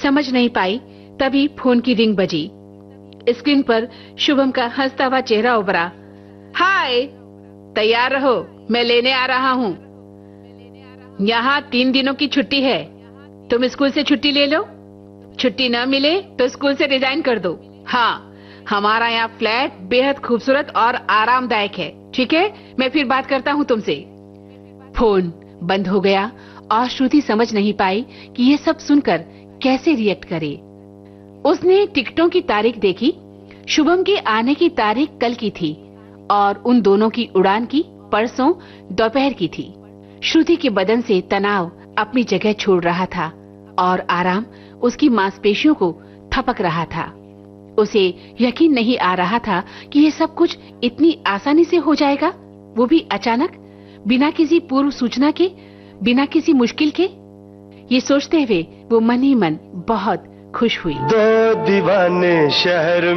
समझ नहीं पाई, तभी फोन की रिंग बजी। स्क्रीन पर शुभम का हंसता हुआ चेहरा उभरा। हाय, तैयार रहो, मैं लेने आ रहा हूँ। यहाँ 3 दिनों की छुट्टी है, तुम स्कूल से छुट्टी ले लो। छुट्टी न मिले तो स्कूल से रिजाइन कर दो। हाँ, हमारा यहाँ फ्लैट बेहद खूबसूरत और आरामदायक है। ठीक है, मैं फिर बात करता हूँ तुमसे। फोन बंद हो गया और श्रुति समझ नहीं पाई कि ये सब सुनकर कैसे रिएक्ट करे। उसने टिकटों की तारीख देखी। शुभम के आने की तारीख कल की थी और उन दोनों की उड़ान की परसों दोपहर की थी। श्रुति के बदन से तनाव अपनी जगह छोड़ रहा था और आराम उसकी मांसपेशियों को थपक रहा था। उसे यकीन नहीं आ रहा था कि ये सब कुछ इतनी आसानी से हो जाएगा, वो भी अचानक, बिना किसी पूर्व सूचना के, बिना किसी मुश्किल के। ये सोचते हुए वो मन ही मन बहुत खुश हुई। 2 दीवाने शहर